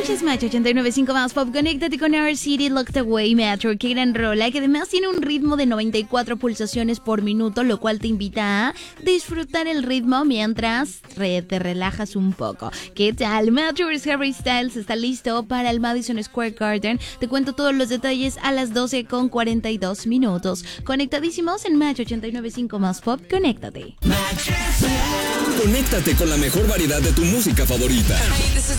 escuchas Match 89.5 más pop. Conéctate con Our City Locked Away Metro. Qué gran rola, que además tiene un ritmo de 94 pulsaciones por minuto, lo cual te invita a disfrutar el ritmo mientras te relajas un poco. ¿Qué tal? Metro Harry Styles está listo para el Madison Square Garden. Te cuento todos los detalles a las 12:42. Conectadísimos en Match 89.5 más pop. Conéctate. Conéctate con la mejor variedad de tu música favorita. Hey, this is